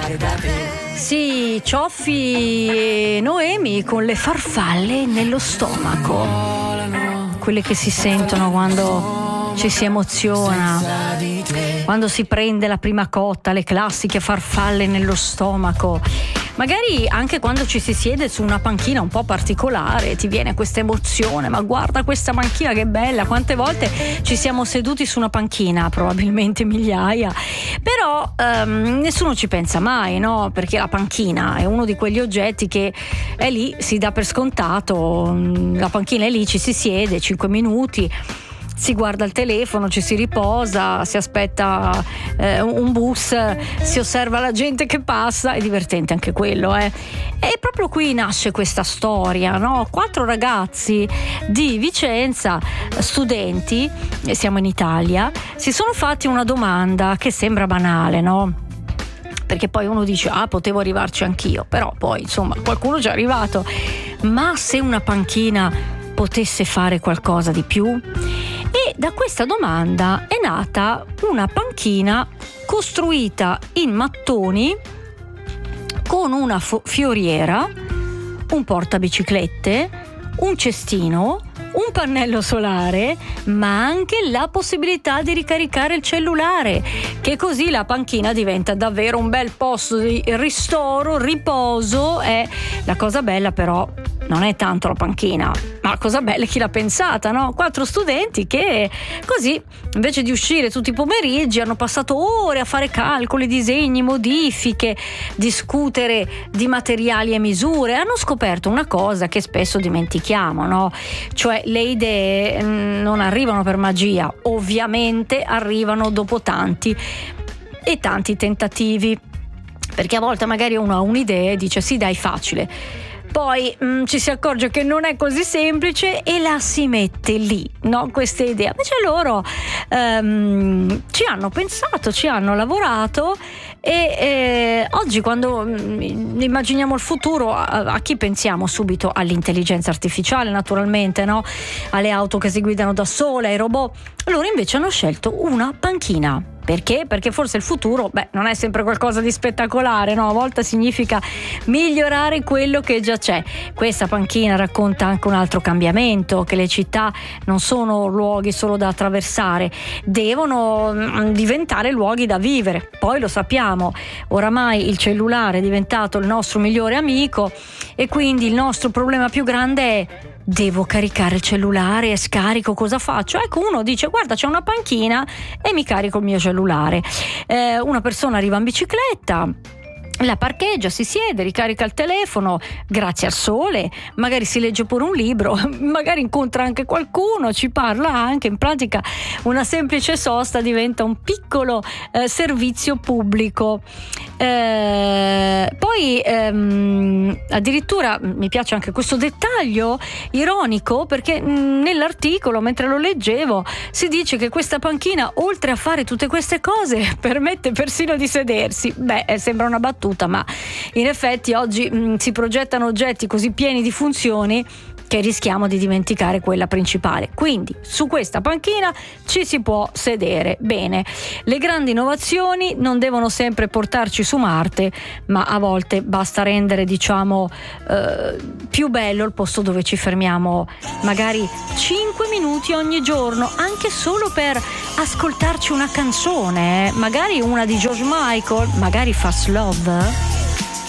Sì, Cioffi e Noemi con le farfalle nello stomaco, quelle che si sentono quando ci si emoziona, quando si prende la prima cotta, le classiche farfalle nello stomaco. Magari anche quando ci si siede su una panchina un po' particolare ti viene questa emozione, ma guarda questa panchina che bella, quante volte ci siamo seduti su una panchina, probabilmente migliaia, però nessuno ci pensa mai, no? Perché la panchina è uno di quegli oggetti che è lì, si dà per scontato, la panchina è lì, ci si siede 5 minuti, si guarda il telefono, ci si riposa, si aspetta un bus, si osserva la gente che passa, è divertente anche quello, E proprio qui nasce questa storia, no? 4 ragazzi di Vicenza, studenti, siamo in Italia, si sono fatti una domanda che sembra banale, no? Perché poi uno dice, potevo arrivarci anch'io, però poi insomma qualcuno ci è arrivato. Ma se una panchina potesse fare qualcosa di più? E da questa domanda è nata una panchina costruita in mattoni con una fioriera, un portabiciclette, un cestino, un pannello solare, ma anche la possibilità di ricaricare il cellulare, che così la panchina diventa davvero un bel posto di ristoro, riposo. E la cosa bella però non è tanto la panchina, ma la cosa bella è chi l'ha pensata, no? 4 studenti che così, invece di uscire tutti i pomeriggi, hanno passato ore a fare calcoli, disegni, modifiche, discutere di materiali e misure. Hanno scoperto una cosa che spesso dimentichiamo, no? Cioè le idee non arrivano per magia, ovviamente arrivano dopo tanti e tanti tentativi, perché a volte magari uno ha un'idea e dice sì dai, facile, poi ci si accorge che non è così semplice e la si mette lì, no? Questa idea. Invece loro ci hanno pensato, ci hanno lavorato e oggi quando immaginiamo il futuro, a chi pensiamo subito? All'intelligenza artificiale, naturalmente, no? Alle auto che si guidano da sole, ai robot. Loro invece hanno scelto una panchina. Perché? Perché forse il futuro, non è sempre qualcosa di spettacolare, no? A volte significa migliorare quello che già c'è. Questa panchina racconta anche un altro cambiamento, che le città non sono luoghi solo da attraversare, devono diventare luoghi da vivere. Poi lo sappiamo, oramai il cellulare è diventato il nostro migliore amico e quindi il nostro problema più grande è: devo caricare il cellulare, scarico, cosa faccio? Ecco, uno dice guarda c'è una panchina e mi carico il mio cellulare. Una persona arriva in bicicletta, la parcheggia, si siede, ricarica il telefono, grazie al sole, magari si legge pure un libro, magari incontra anche qualcuno, ci parla anche, in pratica una semplice sosta diventa un piccolo servizio pubblico. Poi addirittura mi piace anche questo dettaglio ironico, perché nell'articolo, mentre lo leggevo, si dice che questa panchina, oltre a fare tutte queste cose, permette persino di sedersi. Sembra una battuta, ma in effetti oggi si progettano oggetti così pieni di funzioni che rischiamo di dimenticare quella principale. Quindi su questa panchina ci si può sedere. Bene, le grandi innovazioni non devono sempre portarci su Marte, ma a volte basta rendere più bello il posto dove ci fermiamo magari 5 minuti ogni giorno, anche solo per ascoltarci una canzone, magari una di George Michael, magari Fast Love.